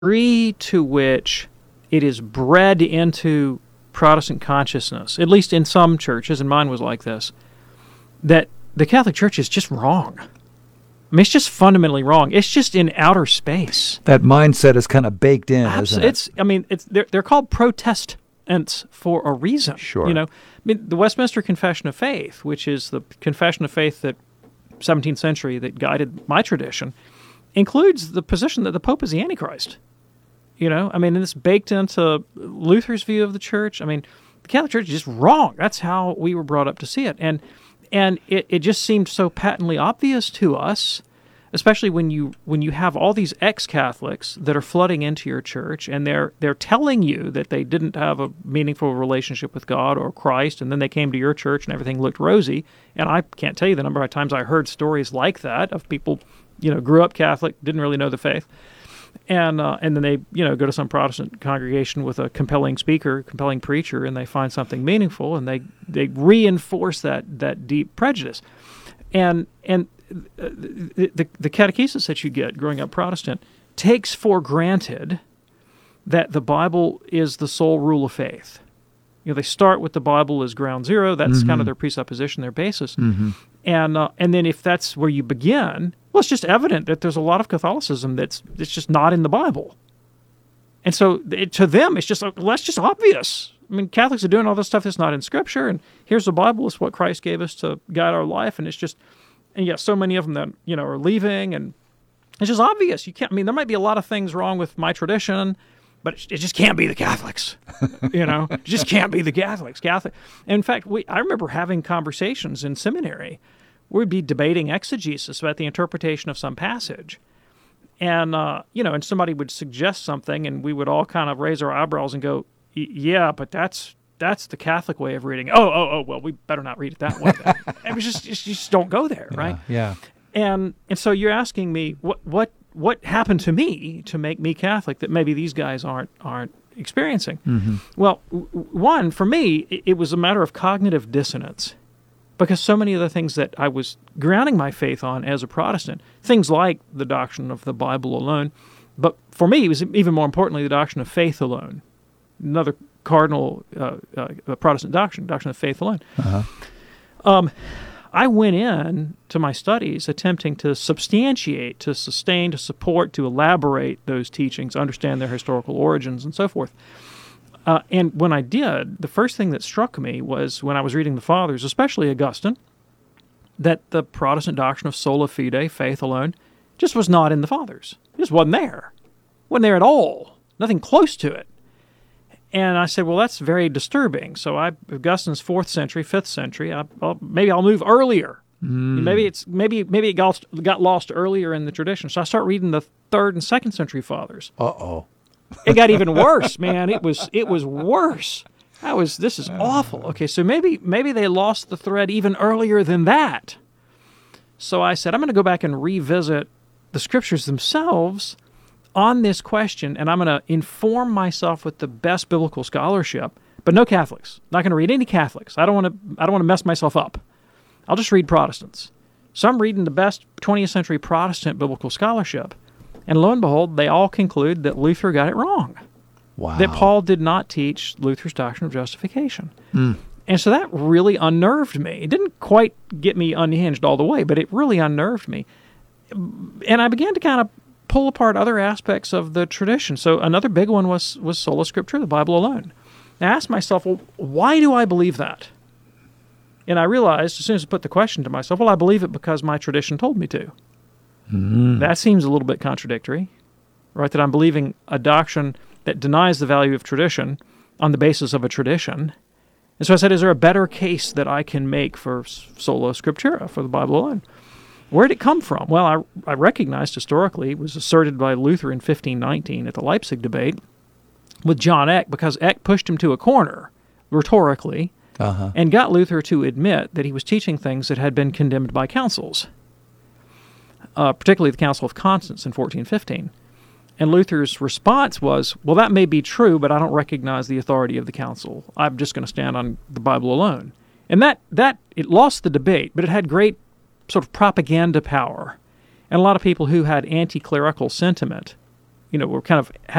degree to which it is bred into Protestant consciousness, at least in some churches, and mine was like this, that the Catholic Church is just wrong. I mean, it's just fundamentally wrong. It's just in outer space. That mindset is kind of baked in, isn't it? They're called Protestants for a reason. Sure. You know, I mean, the Westminster Confession of Faith, which is the confession of faith that 17th century that guided my tradition, includes the position that the Pope is the Antichrist. You know, I mean, and it's baked into Luther's view of the church. I mean, the Catholic Church is just wrong. That's how we were brought up to see it. And it just seemed so patently obvious to us, especially when you have all these ex-Catholics that are flooding into your church, and they're telling you that they didn't have a meaningful relationship with God or Christ, and then they came to your church and everything looked rosy. And I can't tell you the number of times I heard stories like that of people, grew up Catholic, didn't really know the faith, and then they, go to some Protestant congregation with a compelling speaker, compelling preacher, and they find something meaningful, and they reinforce that deep prejudice. And the catechesis that you get growing up Protestant takes for granted that the Bible is the sole rule of faith. They start with the Bible as ground zero. That's kind of their presupposition, their basis. Mm-hmm. And then if that's where you begin, well, it's just evident that there's a lot of Catholicism that's just not in the Bible. And so to them, it's just, well, that's just obvious. I mean, Catholics are doing all this stuff that's not in Scripture, and here's the Bible. It's what Christ gave us to guide our life, and it's just, and yet so many of them that, are leaving, and it's just obvious. You can't, I mean, there might be a lot of things wrong with my tradition, but it just can't be the Catholics, It just can't be the Catholics. And in fact, I remember having conversations in seminary. We'd be debating exegesis about the interpretation of some passage. And, and somebody would suggest something, and we would all kind of raise our eyebrows and go, yeah, but that's the Catholic way of reading. Oh, well, we better not read it that way. And we just don't go there, right? Yeah. And so you're asking me, what happened to me to make me Catholic that maybe these guys aren't experiencing? Mm-hmm. Well, one, for me, it was a matter of cognitive dissonance, because so many of the things that I was grounding my faith on as a Protestant, things like the doctrine of the Bible alone, but for me, it was even more importantly the doctrine of faith alone, another cardinal Protestant doctrine of faith alone. Uh-huh. I went in to my studies attempting to substantiate, to sustain, to support, to elaborate those teachings, understand their historical origins, and so forth. And when I did, the first thing that struck me was when I was reading the Fathers, especially Augustine, that the Protestant doctrine of sola fide, faith alone, just was not in the Fathers. It just wasn't there. Wasn't there at all. Nothing close to it. And I said, well, that's very disturbing. So Augustine's 4th century, 5th century, maybe I'll move earlier. Maybe it got lost earlier in the tradition. So I start reading the 3rd and 2nd century Fathers. Uh-oh. It got even worse, man. It was worse. This is awful. Okay, so maybe they lost the thread even earlier than that. So I said, I'm going to go back and revisit the Scriptures themselves on this question, and I'm going to inform myself with the best biblical scholarship, but no Catholics. Not going to read any Catholics. I don't want to mess myself up. I'll just read Protestants. So I'm reading the best 20th century Protestant biblical scholarship, and lo and behold, they all conclude that Luther got it wrong. Wow. That Paul did not teach Luther's doctrine of justification. And so that really unnerved me. It didn't quite get me unhinged all the way, but it really unnerved me. And I began to kind of pull apart other aspects of the tradition. So another big one was sola scriptura, the Bible alone. I asked myself, well, why do I believe that? And I realized as soon as I put the question to myself, well, I believe it because my tradition told me to. That seems a little bit contradictory, right? That I'm believing a doctrine that denies the value of tradition on the basis of a tradition. And so I said, is there a better case that I can make for sola scriptura, for the Bible alone? Where did it come from? Well, I recognized historically it was asserted by Luther in 1519 at the Leipzig debate with John Eck, because Eck pushed him to a corner rhetorically and got Luther to admit that he was teaching things that had been condemned by councils, particularly the Council of Constance in 1415. And Luther's response was, well, that may be true, but I don't recognize the authority of the council. I'm just going to stand on the Bible alone. And that it lost the debate, but it had great sort of propaganda power. And a lot of people who had anti-clerical sentiment we're kind of